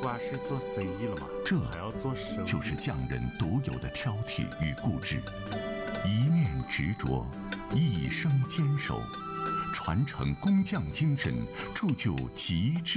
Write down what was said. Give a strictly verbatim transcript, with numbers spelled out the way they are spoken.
管是做生意了嘛， 这还要做生意， 就是匠人独有的挑剔与固执，一念执着，一生坚守，传承工匠精神，铸就极致